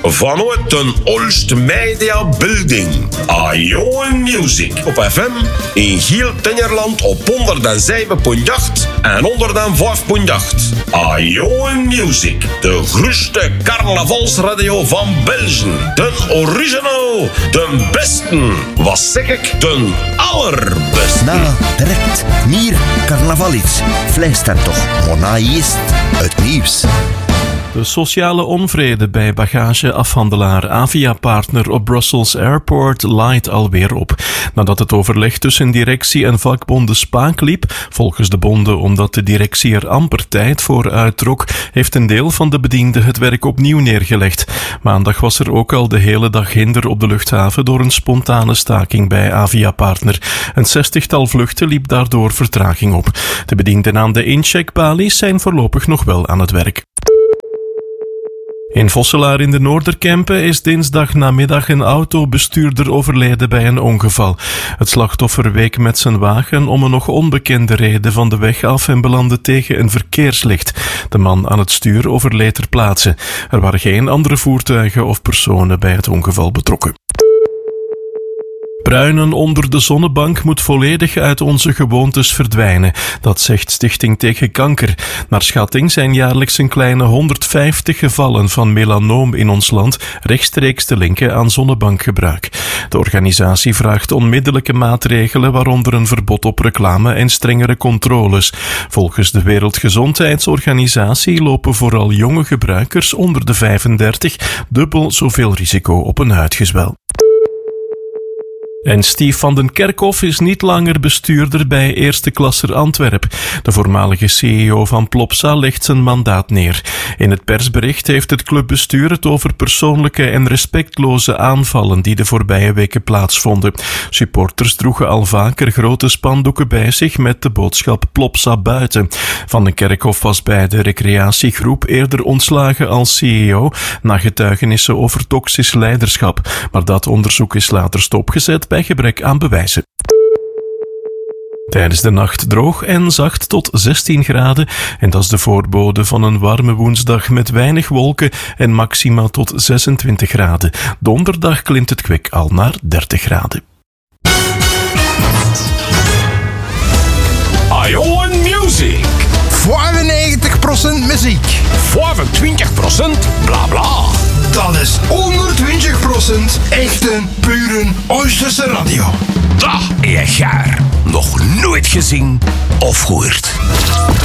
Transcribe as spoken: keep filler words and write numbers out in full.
vanuit de Olst Media Building. Ajo Music op F M in Giel-Tingerland op honderdzeven komma acht en honderdvijf komma acht. Ajo Music, de grootste carnavalsradio van België. De original, de beste, wat zeg ik, de allerbeste. Na, direct, meer carnavalits. Fluister toch, Mona is het nieuws. De sociale onvrede bij bagageafhandelaar Avia-partner op Brussels Airport laait alweer op. Nadat het overleg tussen directie en vakbonden spaak liep, volgens de bonden omdat de directie er amper tijd voor uittrok, heeft een deel van de bedienden het werk opnieuw neergelegd. Maandag was er ook al de hele dag hinder op de luchthaven door een spontane staking bij Avia-partner. Een zestigtal vluchten liep daardoor vertraging op. De bedienden aan de incheckbalies zijn voorlopig nog wel aan het werk. In Vosselaar in de Noorderkempen is dinsdag namiddag een autobestuurder overleden bij een ongeval. Het slachtoffer week met zijn wagen om een nog onbekende reden van de weg af en belandde tegen een verkeerslicht. De man aan het stuur overleed ter plaatse. Er waren geen andere voertuigen of personen bij het ongeval betrokken. Pruinen onder de zonnebank moet volledig uit onze gewoontes verdwijnen. Dat zegt Stichting Tegen Kanker. Naar schatting zijn jaarlijks een kleine honderdvijftig gevallen van melanoom in ons land rechtstreeks te linken aan zonnebankgebruik. De organisatie vraagt onmiddellijke maatregelen, waaronder een verbod op reclame en strengere controles. Volgens de Wereldgezondheidsorganisatie lopen vooral jonge gebruikers onder de vijfendertig dubbel zoveel risico op een huidgezwel. En Stief van den Kerkhof is niet langer bestuurder bij Eerste Klasser Antwerp. De voormalige C E O van Plopsa legt zijn mandaat neer. In het persbericht heeft het clubbestuur het over persoonlijke en respectloze aanvallen die de voorbije weken plaatsvonden. Supporters droegen al vaker grote spandoeken bij zich met de boodschap Plopsa buiten. Van den Kerkhof was bij de recreatiegroep eerder ontslagen als C E O na getuigenissen over toxisch leiderschap. Maar dat onderzoek is later stopgezet bij gebrek aan bewijzen. Tijdens de nacht droog en zacht tot zestien graden. En dat is de voorbode van een warme woensdag met weinig wolken en maxima tot zesentwintig graden. Donderdag klimt het kwik al naar dertig graden. Ajo Music. vijfennegentig procent muziek. vijfentwintig procent bla bla. Dat is honderdtwintig procent echte, pure Oosterse radio. Dat is gaar. Nog nooit gezien of gehoord.